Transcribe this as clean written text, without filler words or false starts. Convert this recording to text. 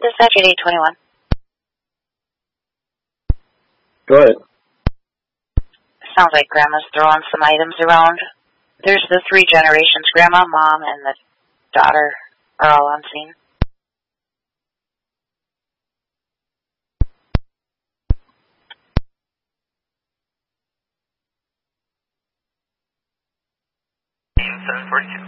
Dispatch 8821. Go ahead. Sounds like Grandma's throwing some items around. There's the three generations, Grandma, Mom, and the daughter are all on scene. Team 742.